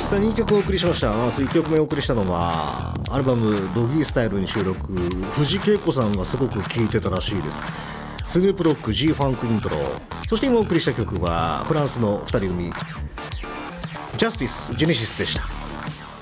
さあ2曲お送りしました。まず1曲目お送りしたのはアルバムドギースタイルに収録、藤恵子さんがすごく聴いてたらしいです。スヌープドッグ G ファンクイントロ。そして今お送りした曲はフランスの2人組ジャスティス・ジェネシスでした。